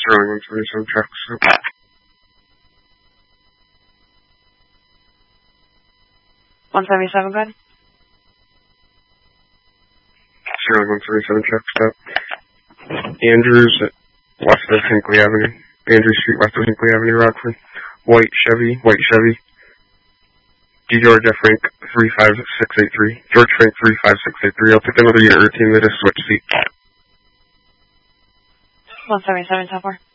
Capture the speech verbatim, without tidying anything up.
Sterling one seventy-seven, traffic stop. one seventy-seven, go ahead. Sterling one seventy-seven, traffic stop. Andrews at west of Hinckley Avenue. Andrews Street, west of Hinckley Avenue, Rockford. White Chevy, white Chevy. D. George F. Frank, three five six eight three. George Frank, three five six eight three. I'll take another unit routine. They just switch seats. one seventy-seven, ten four.